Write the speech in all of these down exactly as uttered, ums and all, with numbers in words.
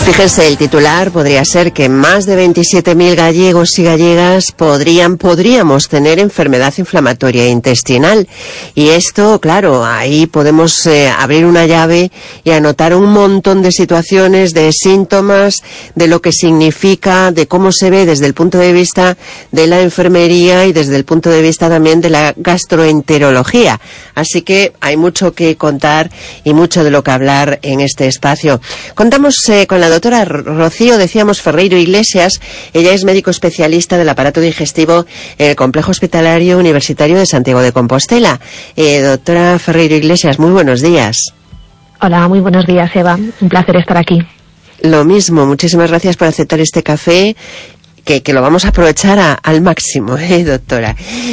Fíjense, el titular podría ser que más de veintisiete mil gallegos y gallegas podrían, podríamos tener enfermedad inflamatoria intestinal. Y esto, claro, ahí podemos eh, abrir una llave y anotar un montón de situaciones, de síntomas, de lo que significa, de cómo se ve desde el punto de vista de la enfermería y desde el punto de vista también de la gastroenterología. Así que hay mucho que contar y mucho de lo que hablar en este espacio. Contamos eh, con la doctora Rocío, decíamos, Ferreiro Iglesias. Ella es médico especialista del aparato digestivo en el Complejo Hospitalario Universitario de Santiago de Compostela. Eh, doctora Ferreiro Iglesias, muy buenos días. Hola, muy buenos días, Eva. Un placer estar aquí. Lo mismo, muchísimas gracias por aceptar este café. Que, que lo vamos a aprovechar a, al máximo, ¿eh, doctora?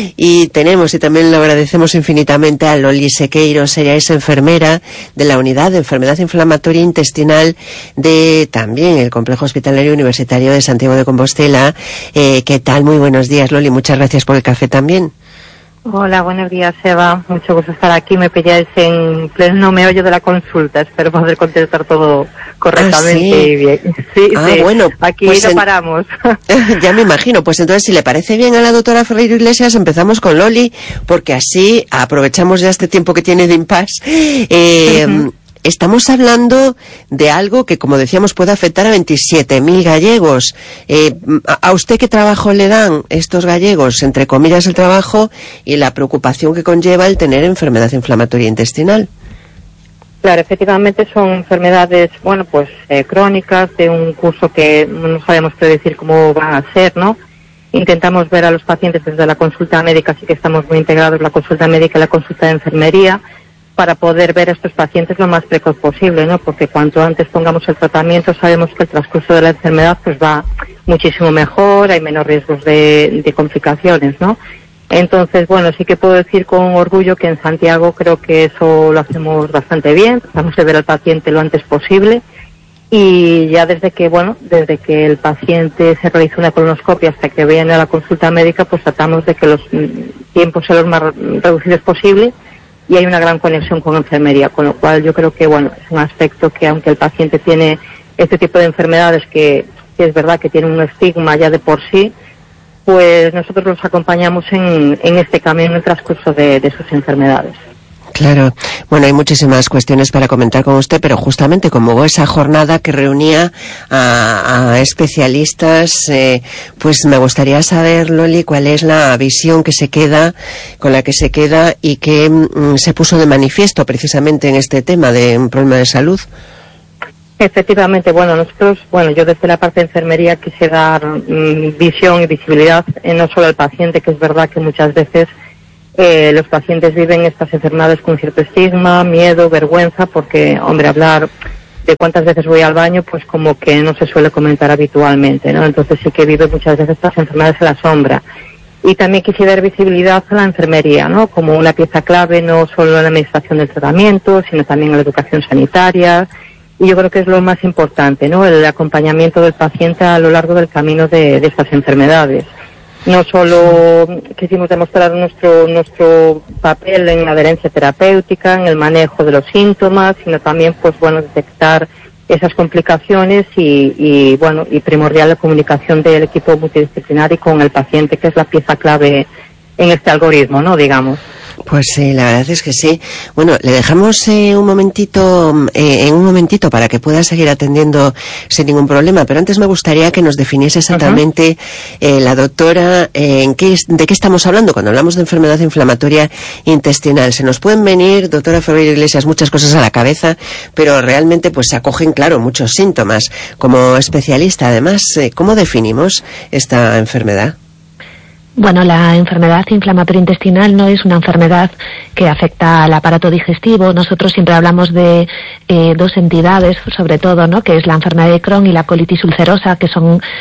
Y tenemos, y también lo agradecemos infinitamente, a Loli Sequeiros. Ella es enfermera de la Unidad de Enfermedad Inflamatoria Intestinal de también el Complejo Hospitalario Universitario de Santiago de Compostela. Eh, ¿Qué tal? Muy buenos días, Loli. Muchas gracias por el café también. Hola, buenos días, Eva. Mucho gusto estar aquí. Me pilláis en pleno meollo de la consulta. Espero poder contestar todo correctamente. Ah, ¿sí? Y bien. Sí, ah, sí. Bueno, aquí pues no en... paramos. Ya me imagino. Pues entonces, si le parece bien a la doctora Ferreiro Iglesias, empezamos con Loli, porque así aprovechamos ya este tiempo que tiene de impasse. Eh, uh-huh. Estamos hablando de algo que, como decíamos, puede afectar a veintisiete mil gallegos. Eh, ¿A usted qué trabajo le dan estos gallegos? Entre comillas, el trabajo y la preocupación que conlleva el tener enfermedad inflamatoria intestinal. Claro, efectivamente son enfermedades, bueno, pues eh, crónicas, de un curso que no sabemos predecir cómo van a ser, ¿no? Intentamos ver a los pacientes desde la consulta médica, así que estamos muy integrados la consulta médica y la consulta de enfermería, para poder ver a estos pacientes lo más precoz posible, ¿no? Porque cuanto antes pongamos el tratamiento, sabemos que el transcurso de la enfermedad pues va muchísimo mejor, hay menos riesgos de, de complicaciones, ¿no? Entonces, bueno, sí que puedo decir con orgullo que en Santiago creo que eso lo hacemos bastante bien, tratamos de ver al paciente lo antes posible y ya desde que, bueno, desde que el paciente se realiza una colonoscopia hasta que viene a la consulta médica, pues tratamos de que los tiempos sean los más reducidos posible. Y hay una gran conexión con enfermería, con lo cual yo creo que, bueno, es un aspecto que aunque el paciente tiene este tipo de enfermedades que, que es verdad que tiene un estigma ya de por sí, pues nosotros los acompañamos en, en este camino en el transcurso de, de sus enfermedades. Claro. Bueno, hay muchísimas cuestiones para comentar con usted, pero justamente como hubo esa jornada que reunía a, a especialistas, eh, pues me gustaría saber, Loli, cuál es la visión que se queda, con la que se queda y que mm, se puso de manifiesto precisamente en este tema de un problema de salud. Efectivamente, bueno, nosotros, bueno, yo desde la parte de enfermería quise dar mm, visión y visibilidad eh, no solo al paciente, que es verdad que muchas veces Eh, los pacientes viven estas enfermedades con cierto estigma, miedo, vergüenza, porque, hombre, hablar de cuántas veces voy al baño, pues como que no se suele comentar habitualmente, ¿no? Entonces sí que vive muchas veces estas enfermedades en la sombra. Y también quise dar visibilidad a la enfermería, ¿no? Como una pieza clave, no solo en la administración del tratamiento, sino también en la educación sanitaria. Y yo creo que es lo más importante, ¿no? El acompañamiento del paciente a lo largo del camino de, de estas enfermedades. No solo quisimos demostrar nuestro nuestro papel en la adherencia terapéutica, en el manejo de los síntomas, sino también, pues bueno, detectar esas complicaciones y, y bueno, y primordial la comunicación del equipo multidisciplinario con el paciente, que es la pieza clave en este algoritmo, ¿no? Digamos. Pues sí, la verdad es que sí. Bueno, le dejamos eh, un momentito, eh, en un momentito para que pueda seguir atendiendo sin ningún problema, pero antes me gustaría que nos definiese exactamente uh-huh. eh, la doctora eh, en qué, de qué estamos hablando cuando hablamos de enfermedad inflamatoria intestinal. Se nos pueden venir, doctora Ferreiro Iglesias, muchas cosas a la cabeza, pero realmente pues se acogen, claro, muchos síntomas. Como especialista, además, eh, ¿cómo definimos esta enfermedad? Bueno, la enfermedad inflamatoria intestinal no es una enfermedad que afecta al aparato digestivo. Nosotros siempre hablamos de eh, dos entidades, sobre todo, ¿no? Que es la enfermedad de Crohn y la colitis ulcerosa, que son